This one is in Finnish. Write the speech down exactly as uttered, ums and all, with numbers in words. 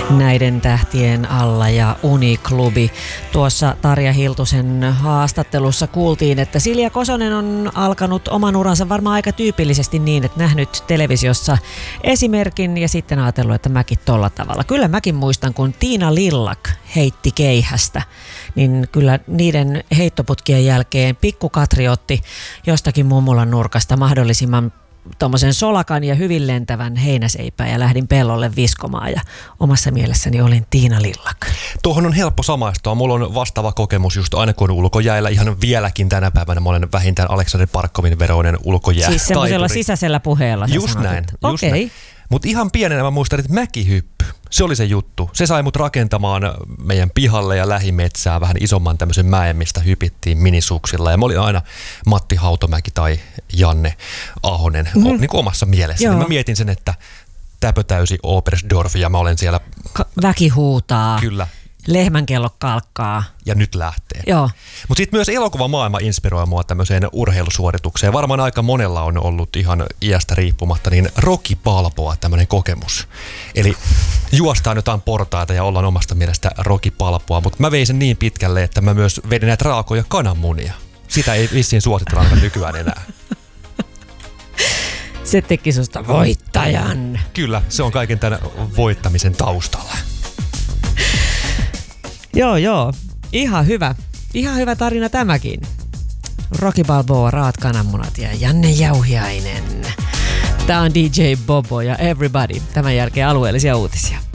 Näiden tähtien alla ja Uniklubi. Tuossa Tarja Hiltusen haastattelussa kuultiin, että Silja Kosonen on alkanut oman uransa varmaan aika tyypillisesti niin, että nähnyt televisiossa esimerkin ja sitten ajatellut, että mäkin tolla tavalla. Kyllä mäkin muistan, kun Tiina Lillak heitti keihästä, niin kyllä niiden heittoputkien jälkeen pikku Katri otti jostakin mummulan nurkasta mahdollisimman tuommoisen solakan ja hyvin lentävän heinäseipään ja lähdin pellolle viskomaan ja omassa mielessäni olin Tiina Lillak. Tuohon on helppo samaistua. Mulla on vastaava kokemus just aina kun on ulkojäällä. Ihan vieläkin tänä päivänä mä olen vähintään Aleksander Parkkovin veroinen ulkojää. Siis semmoisella sisäisellä puheella. Just sanot, näin. Just okay. näin. Mutta ihan pienenä mä muistan, että mäkihyppy. Se oli se juttu. Se sai mut rakentamaan meidän pihalle ja lähimetsää vähän isomman tämmöisen mäen, mistä hypittiin minisuksilla. Ja mä olin aina Matti Hautomäki tai Janne Ahonen mm-hmm. niin kuin omassa mielessäni. Mä mietin sen, että täpötäysi Oberstdorf ja mä olen siellä. Ka- väki huutaa. Kyllä. Lehmänkello kalkkaa. Ja nyt lähtee. Joo. Mutta sitten myös elokuvamaailma inspiroi mua tämmöiseen urheilusuoritukseen. Varmaan aika monella on ollut ihan iästä riippumatta niin Rocky Balboa tämmöinen kokemus. Eli juostaan jotain portaita ja ollaan omasta mielestä Rocky Balboa. Mutta mä vein sen niin pitkälle, että mä myös vedin näitä raakoja kananmunia. Sitä ei vissiin suositella nykyään enää. Se teki susta voittajan. Kyllä, se on kaiken tämän voittamisen taustalla. Joo, joo. Ihan hyvä. Ihan hyvä tarina tämäkin. Rocky Balboa, Raat kananmunat ja Janne Jauhiainen. Tää on D J Bobo ja Everybody. Tämän jälkeen alueellisia uutisia.